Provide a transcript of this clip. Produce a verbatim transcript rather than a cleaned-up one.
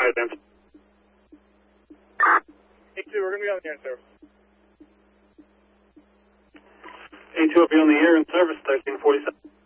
right, then. A two, we're going to be on the air in service. A two will be on the air in service, thirteen forty-seven.